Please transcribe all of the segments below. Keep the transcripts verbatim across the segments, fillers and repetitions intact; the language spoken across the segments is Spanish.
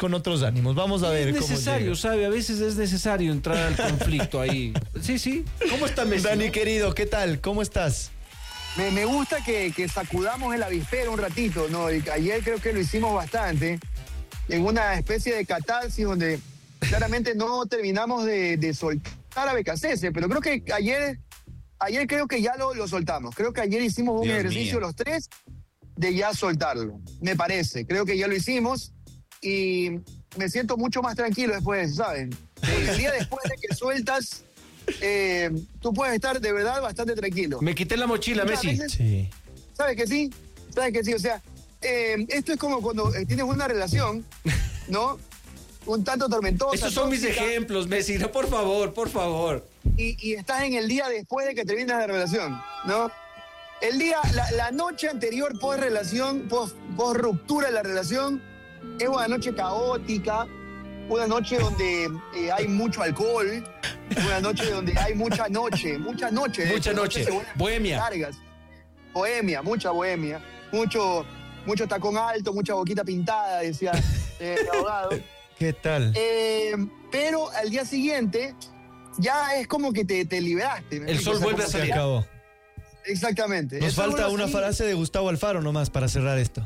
con otros ánimos. Vamos a ver es cómo necesario, ¿sabe? A veces es necesario entrar al conflicto ahí. Sí, sí. ¿Cómo está Messi? Dani, ¿no? querido, ¿qué tal? ¿Cómo estás? Me, me gusta que, que sacudamos el avispero un ratito, ¿no? Y ayer creo que lo hicimos bastante, en una especie de catarsis donde claramente no terminamos de, de soltar a Becasese, pero creo que ayer, ayer creo que ya lo, lo soltamos. Creo que ayer hicimos un Dios ejercicio mío. los tres de ya soltarlo, me parece. Creo que ya lo hicimos y me siento mucho más tranquilo después, ¿saben? El día después de que sueltas, eh, tú puedes estar de verdad bastante tranquilo. Me quité la mochila, Muchas Messi. veces- Sí. ¿Sabes que sí? ¿Sabes que sí? O sea, eh, esto es como cuando eh, tienes una relación, ¿no? Un tanto tormentosa. Esos son mis tóxica, ejemplos, Messi. No, por favor, por favor. Y, y estás en el día después de que terminas la relación, ¿no? El día, la, la noche anterior, post relación, post, post ruptura de la relación, es una noche caótica, una noche donde eh, hay mucho alcohol, una noche donde hay mucha noche, mucha noche. de Mucha hecho, noche. se vuelven Bohemia. largas. Bohemia, mucha bohemia, mucho, mucho tacón alto, mucha boquita pintada, decía eh, el abogado. ¿Qué tal? Eh, pero al día siguiente ya es como que te, te liberaste. ¿me El explico? sol O sea, vuelve a como Se que salir. ya- acabó. Exactamente. Nos El sol falta vuelve a una salir. frase de Gustavo Alfaro nomás para cerrar esto.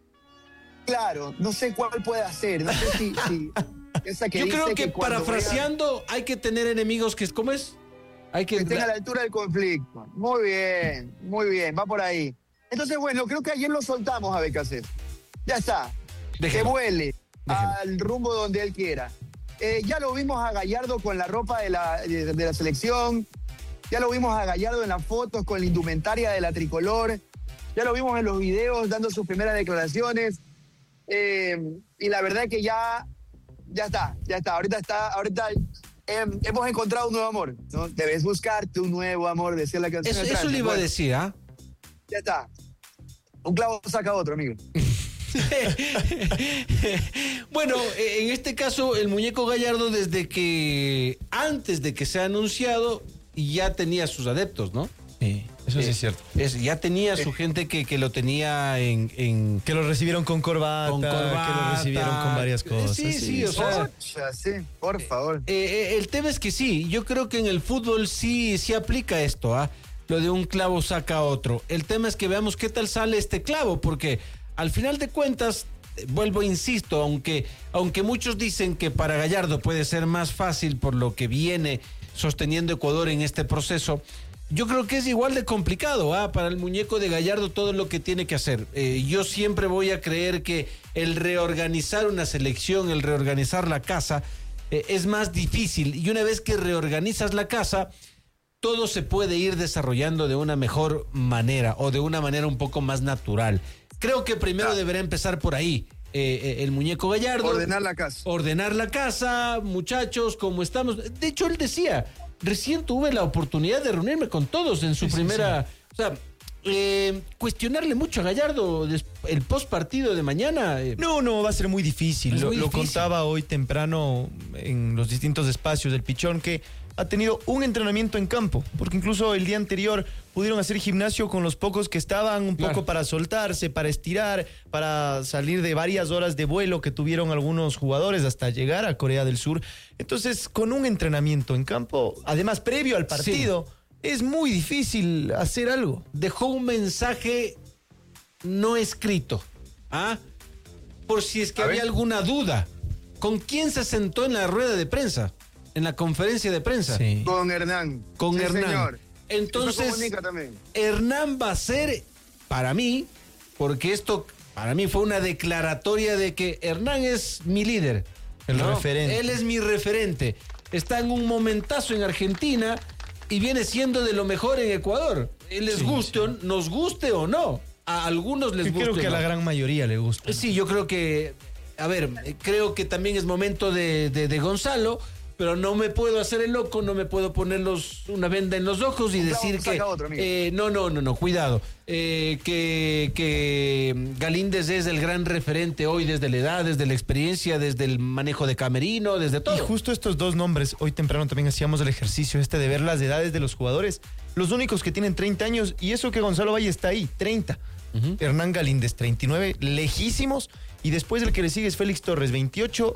Claro, no sé cuál puede hacer. No sé si. si esa que Yo dice creo que, cuando parafraseando hay que tener enemigos que... ¿Cómo es? Hay que... vean, que estén a la altura del conflicto. Muy bien, muy bien, va por ahí. Entonces, bueno, creo que ayer lo soltamos a Becasés. Ya está. Que Déjelo. vuele Déjelo. al rumbo donde él quiera. Eh, ya lo vimos a Gallardo con la ropa de la, de, de la selección. Ya lo vimos a Gallardo en las fotos con la indumentaria de la tricolor. Ya lo vimos en los videos dando sus primeras declaraciones. Eh, y la verdad es que ya, ya está, ya está. Ahorita está, ahorita eh, hemos encontrado un nuevo amor, ¿no? Debes buscarte un nuevo amor, decía la canción. Eso, de eso Francia. le iba a Bueno, decir, ¿ah? Ya está. Un clavo saca otro, amigo. Bueno, eh, en este caso, el muñeco Gallardo, desde que, antes de que sea anunciado, ya tenía sus adeptos, ¿no? Sí, eso sí Eh, es cierto. Es, ya tenía su gente que, que lo tenía en... en Que lo recibieron con corbata, Con que corbata. lo recibieron con varias cosas. Sí, sí, o sea, Ocha, sí, por favor. Eh, eh, el tema es que sí, yo creo que en el fútbol sí, sí aplica esto, ¿ah? Lo de un clavo saca otro. El tema es que veamos qué tal sale este clavo, porque al final de cuentas, eh, vuelvo, insisto, aunque, aunque muchos dicen que para Gallardo puede ser más fácil por lo que viene sosteniendo Ecuador en este proceso, yo creo que es igual de complicado, ¿ah? Para el muñeco de Gallardo todo lo que tiene que hacer. Eh, yo siempre voy a creer que el reorganizar una selección, el reorganizar la casa, eh, es más difícil. Y una vez que reorganizas la casa, todo se puede ir desarrollando de una mejor manera o de una manera un poco más natural. Creo que primero Claro. deberá empezar por ahí. Eh, eh, el muñeco Gallardo. Ordenar la casa. Ordenar la casa, muchachos, ¿cómo estamos? De hecho, él decía, recién tuve la oportunidad de reunirme con todos en su Sí, sí, primera... O sea, eh, cuestionarle mucho a Gallardo des- el post partido de mañana. eh, No, no, va a ser muy difícil. Es lo, muy lo difícil. contaba hoy temprano en los distintos espacios del Pichón que ha tenido un entrenamiento en campo, porque incluso el día anterior pudieron hacer gimnasio con los pocos que estaban, un Claro. poco para soltarse, para estirar, para salir de varias horas de vuelo que tuvieron algunos jugadores hasta llegar a Corea del Sur. Entonces, con un entrenamiento en campo, además previo al partido, es muy difícil hacer algo. Dejó un mensaje no escrito, ¿ah? Por si es que A había ver. alguna duda. ¿Con quién se sentó en la rueda de prensa? En la conferencia de prensa. Sí. Con Hernán. Con Sí, Hernán. señor. Entonces, Eso comunica también. Hernán va a ser, para mí, porque esto para mí fue una declaratoria de que Hernán es mi líder. El referente. Él es mi referente. Está en un momentazo en Argentina y viene siendo de lo mejor en Ecuador. Les Sí, guste, o- nos guste o no. A algunos les Yo guste. creo que a o la no. gran mayoría le gusta. Sí, yo creo que, a ver, creo que también es momento de, de, de Gonzalo, pero no me puedo hacer el loco, no me puedo poner los, una venda en los ojos y Un clavo decir saca que... otro, amigo. eh, no, no, no, no, cuidado. Eh, que, que Galíndez es el gran referente hoy desde la edad, desde la experiencia, desde el manejo de camerino, desde todo. Y justo estos dos nombres, hoy temprano también hacíamos el ejercicio este de ver las edades de los jugadores, los únicos que tienen treinta años, y eso que Gonzalo Valle está ahí, treinta. Ujú. Hernán Galíndez, treinta y nueve, lejísimos, y después el que le sigue es Félix Torres, veintiocho,